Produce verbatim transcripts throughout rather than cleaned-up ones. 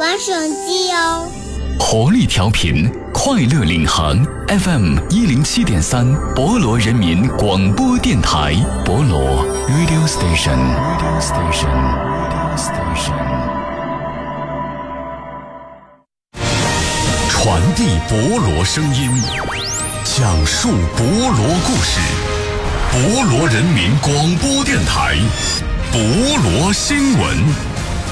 玩手机哟。 活力调频，快乐领航 F M 一零七点三，博罗人民广播电台，博罗 Radio Station Radio Station Radio Station， 传递博罗声音，讲述博罗故事，博罗人民广播电台，博罗新闻。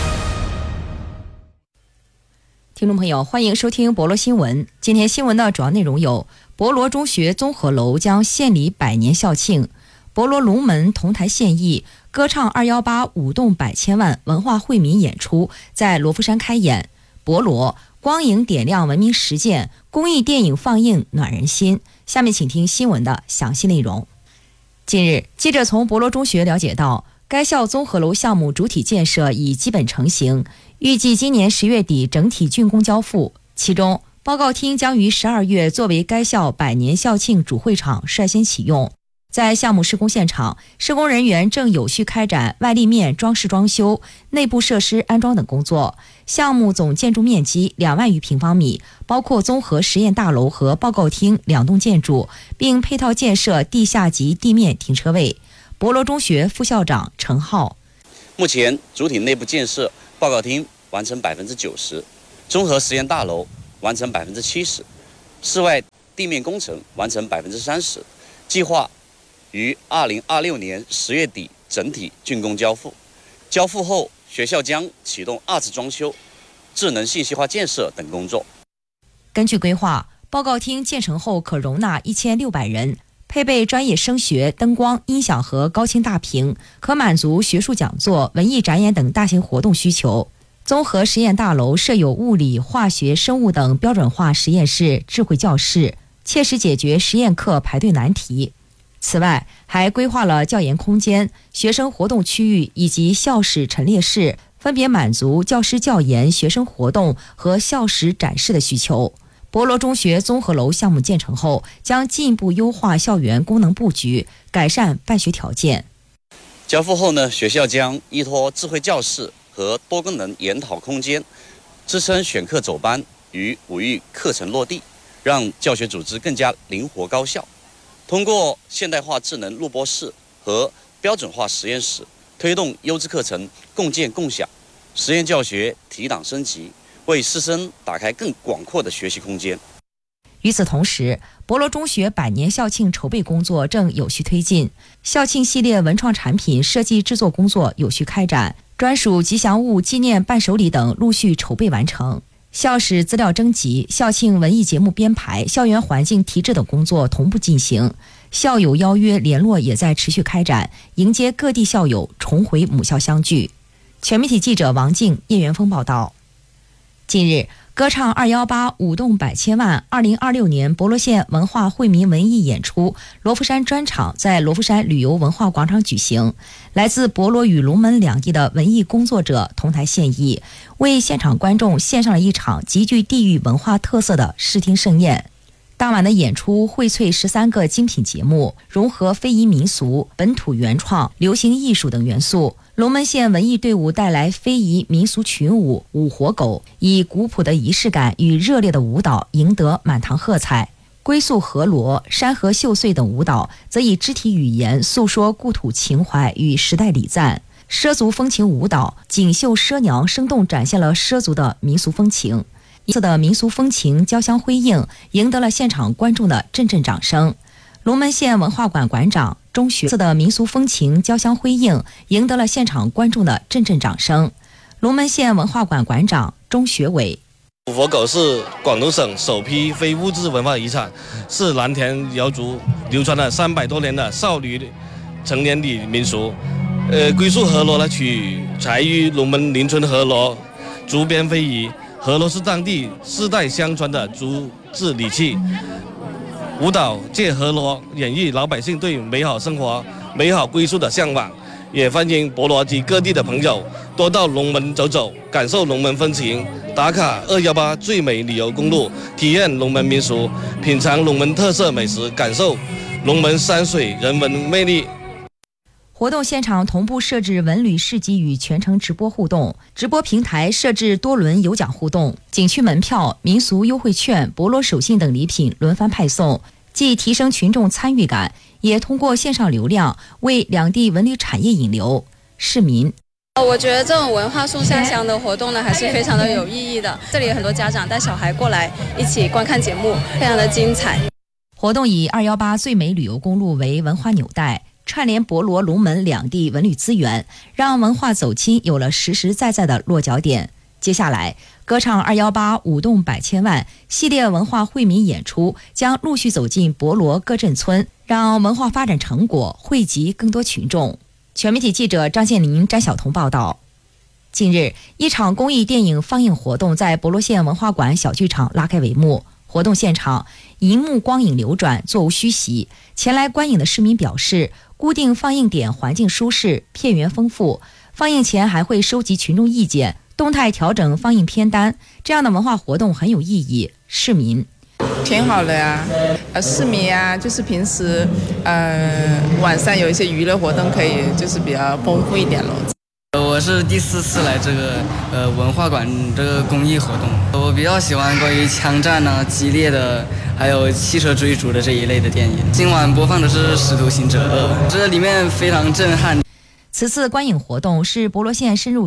听众朋友，欢迎收听博罗新闻。今天新闻的主要内容有：博罗中学综合楼将献礼百年校庆；博罗龙门同台献艺，歌唱二一八舞动百千万文化惠民演出在罗浮山开演；博罗光影点亮文明实践，公益电影放映暖人心。下面请听新闻的详细内容。近日，记者从博罗中学了解到，该校综合楼项目主体建设已基本成型，预计今年十月底整体竣工交付。其中，报告厅将于十二月作为该校百年校庆主会场率先启用。在项目施工现场，施工人员正有序开展外立面装饰装修、内部设施安装等工作。项目总建筑面积两万余平方米，包括综合实验大楼和报告厅两栋建筑，并配套建设地下及地面停车位。博罗中学副校长陈浩： 目前主体内部建设，报告厅完成百分之九十，综合实验大楼完成百分之七十，室外地面工程完成百分之三十，计划于二零二六年十月底整体竣工交付。交付后，学校将启动二次装修、智能信息化建设等工作。 根据规划，报告厅建成后可容纳一千六百人。配备专业声学、灯光、音响和高清大屏，可满足学术讲座、文艺展演等大型活动需求。综合实验大楼设有物理、化学、生物等标准化实验室、智慧教室，切实解决实验课排队难题。此外，还规划了教研空间、学生活动区域以及校史陈列室，分别满足教师教研、学生活动和校史展示的需求。博罗中学综合楼项目建成后，将进一步优化校园功能布局，改善办学条件。 交付后呢，学校将依托智慧教室和多功能研讨空间，支撑选课走班与五育课程落地，让教学组织更加灵活高效。通过现代化智能录播室和标准化实验室，推动优质课程共建共享，实验教学提档升级，为师生打开更广阔的学习空间。 与此同时，博罗中学百年校庆筹备工作正有序推进，校庆系列文创产品设计制作工作有序开展，专属吉祥物、纪念伴手礼等陆续筹备完成。校史资料征集、校庆文艺节目编排、校园环境提质等工作同步进行，校友邀约联络也在持续开展，迎接各地校友重回母校相聚。全媒体记者王静、叶元峰报道。近日，歌唱二一八舞动百千万二零二六年博罗县文化惠民文艺演出罗浮山专场在罗浮山旅游文化广场举行。来自博罗与龙门两地的文艺工作者同台献艺，为现场观众献上了一场极具地域文化特色的视听盛宴。当晚的演出荟萃十三个精品节目，融合非遗民俗、本土原创、流行艺术等元素。龙门县文艺队伍带来非遗民俗群舞舞活狗，以古朴的仪式感与热烈的舞蹈赢得满堂喝彩。龟宿河螺、山河秀穗等舞蹈则以肢体语言诉说故土情怀与时代礼赞。畲族风情舞蹈锦绣畲娘生动展现了畲族的民俗风情，一次的民俗风情交相辉映，赢得了现场观众的阵阵掌声。龙门县文化馆馆长钟学次的民俗风情交相辉映，赢得了现场观众的阵阵掌声。龙门县文化馆馆长钟学伟： 舞活狗是广东省首批非物质文化遗产，是蓝田瑶族流传了三百多年的少女成年礼民俗。呃，龟宿河螺呢，取材于龙门邻村河螺竹编非遗。河螺是当地世代相传的竹制礼器。舞蹈借河螺演绎老百姓对美好生活、美好归宿的向往，也欢迎博罗及各地的朋友多到龙门走走，感受龙门风情，打卡二一八最美旅游公路，体验龙门民俗，品尝龙门特色美食，感受龙门山水人文魅力。 活动现场同步设置文旅市集与全程直播互动，直播平台设置多轮有奖互动，景区门票、民俗优惠券、博罗手信等礼品轮番派送，既提升群众参与感，也通过线上流量为两地文旅产业引流。市民我觉得这种文化送下乡的活动呢，还是非常的有意义的。这里有很多家长带小孩过来一起观看节目，非常的精彩。 活动以二一八最美旅游公路为文化纽带，串联博罗、龙门两地文旅资源，让文化走亲有了实实在在的落脚点。接下来，歌唱二一八舞动百千万系列文化惠民演出将陆续走进博罗各镇村，让文化发展成果惠及更多群众。全媒体记者张建林、詹晓彤报道。近日，一场公益电影放映活动在博罗县文化馆小剧场拉开帷幕。活动现场，银幕光影流转，座无虚席。前来观影的市民表示，固定放映点环境舒适，片源丰富。放映前还会收集群众意见，动态调整放映片单。这样的文化活动很有意义。市民挺好的呀，呃，市民啊，就是平时呃晚上有一些娱乐活动，可以就是比较丰富一点咯。 我是第四次来这个呃文化馆这个公益活动，我比较喜欢关于枪战啊、激烈的，还有汽车追逐的这一类的电影。今晚播放的是《使徒行者二》，这里面非常震撼。 此次观影活动是博罗县深入